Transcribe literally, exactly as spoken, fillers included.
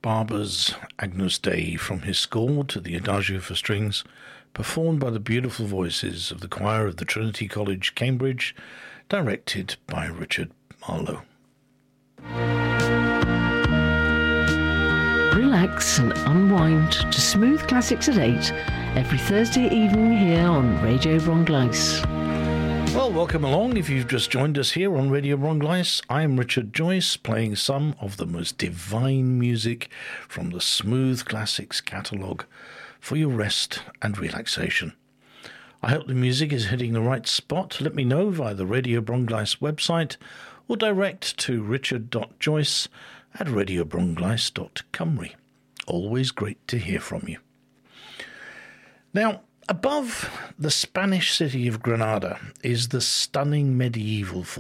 Barber's Agnus Dei from his score to the Adagio for strings, performed by the beautiful voices of the choir of the Trinity College, Cambridge, directed by Richard Marlowe. Relax and unwind to Smooth Classics at eight every Thursday evening here on Radio Brongleis. Well, welcome along. If you've just joined us here on Radio Brongleis, I am Richard Joyce, playing some of the most divine music from the Smooth Classics catalogue for your rest and relaxation. I hope the music is hitting the right spot. Let me know via the Radio Brongleis website or direct to richard.joyce at radiobrongleis.cymru. Always great to hear from you. Now, above the Spanish city of Granada is the stunning medieval